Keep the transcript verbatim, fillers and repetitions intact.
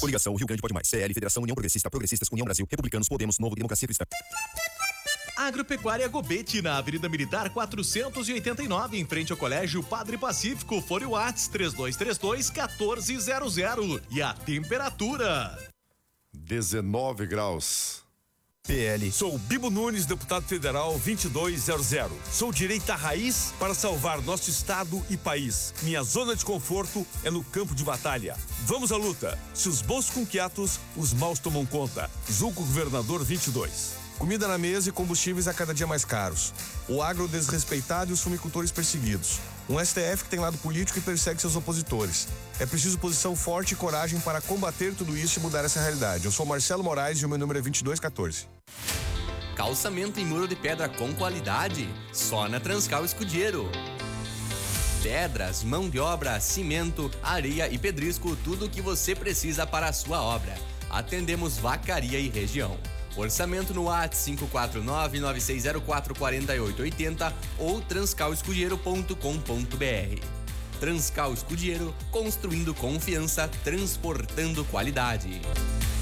Coligação Rio Grande Pode Mais. C L, Federação União Progressista, Progressistas, União Brasil, Republicanos, Podemos, Novo, Democracia Cristã. Agropecuária Gobete, na Avenida Militar quatrocentos e oitenta e nove, em frente ao Colégio Padre Pacífico. Fone Whats três dois três dois, um quatro zero zero. E a temperatura? dezenove graus. P L. Sou Bibo Nunes, deputado federal vinte e dois zero zero. Sou direita raiz para salvar nosso estado e país. Minha zona de conforto é no campo de batalha. Vamos à luta. Se os bons com quietos, os maus tomam conta. Julgo Governador vinte e dois. Comida na mesa e combustíveis a cada dia mais caros. O agro desrespeitado e os fumicultores perseguidos. Um S T F que tem lado político e persegue seus opositores. É preciso posição forte e coragem para combater tudo isso e mudar essa realidade. Eu sou Marcelo Moraes e o meu número é vinte e dois quatorze. Calçamento em muro de pedra com qualidade, só na Transcal Escudeiro. Pedras, mão de obra, cimento, areia e pedrisco, tudo o que você precisa para a sua obra. Atendemos Vacaria e região. Orçamento no WhatsApp cinco quatro nove, nove seis zero quatro, quatro oito oito zero ou transcal escudeiro ponto com ponto b r. Transcal Escudeiro, construindo confiança, transportando qualidade.